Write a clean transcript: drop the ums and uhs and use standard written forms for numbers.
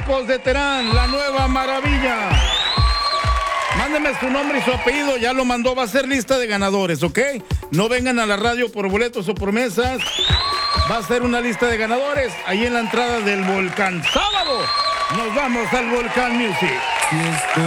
Tecos de Terán, la nueva maravilla. Mándeme su nombre y su apellido, ya lo mandó, va a ser lista de ganadores, ¿ok? No vengan a la radio por boletos o promesas. Va a ser una lista de ganadores ahí en la entrada del Volcán. Sábado nos vamos al Volcán Music.